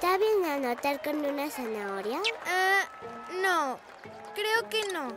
¿Está bien anotar con una zanahoria? No, creo que no.